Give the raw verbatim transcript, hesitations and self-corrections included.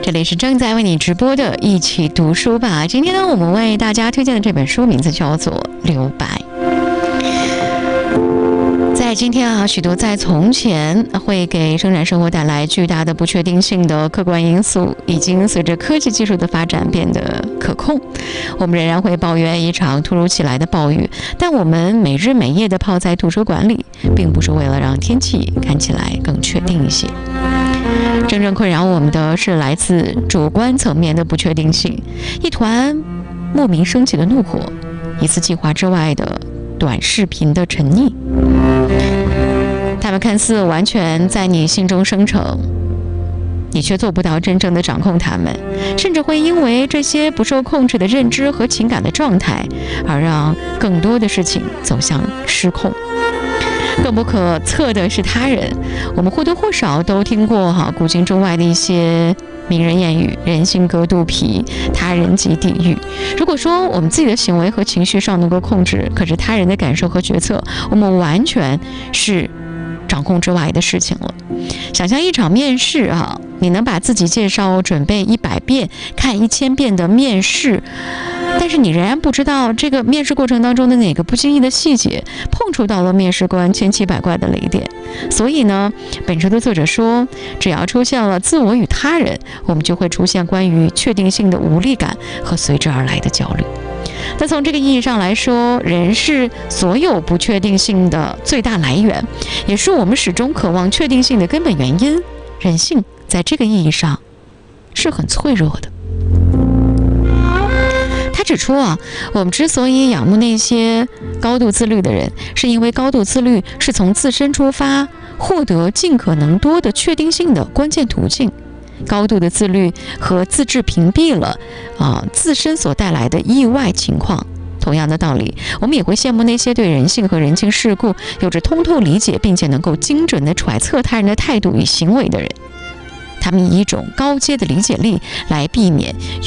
这里是正在为你直播的一起读书吧。今天呢，我们为大家推荐的这本书名字叫做《留白》。在今天啊，许多在从前会给生产生活带来巨大的不确定性的客观因素，已经随着科技技术的发展变得可控。我们仍然会抱怨一场突如其来的暴雨，但我们每日每夜的泡在图书馆里，并不是为了让天气看起来更确定一些。真正困扰我们的是来自主观层面的不确定性，一团莫名升起的怒火，一次计划之外的短视频的沉溺。他们看似完全在你心中生成，你却做不到真正的掌控他们，甚至会因为这些不受控制的认知和情感的状态，而让更多的事情走向失控。更不可测的是他人，我们或多或少都听过哈古今中外的一些名人谚语：人心隔肚皮，他人即地狱。如果说我们自己的行为和情绪上能够控制，可是他人的感受和决策，我们完全是掌控之外的事情了。想象一场面试啊，你能把自己介绍准备一百遍、看一千遍的面试，但是你仍然不知道这个面试过程当中的哪个不经意的细节碰触到了面试官千奇百怪的雷点。所以呢，本书的作者说，只要出现了自我与他人，我们就会出现关于确定性的无力感和随之而来的焦虑。那从这个意义上来说，人是所有不确定性的最大来源，也是我们始终渴望确定性的根本原因。人性在这个意义上是很脆弱的。他指出啊，我们之所以仰慕那些高度自律的人，是因为高度自律是从自身出发，获得尽可能多的确定性的关键途径。高度的自律和自制屏蔽了啊自身所带来的意外情况。同样的道理，我们也会羡慕那些对人性和人情世故有着通透理解，并且能够精准地揣测他人的态度与行为的人。他们以一种高阶的理解力来避免